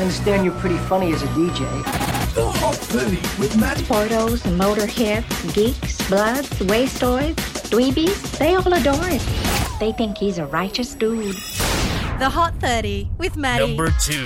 understand you're pretty funny as a DJ. The Hot 30 with Matt. Portos, motorheads, geeks, bloods, wastoids, dweebies, they all adore him. They think he's a righteous dude. The Hot 30 with Maddie. Number 2.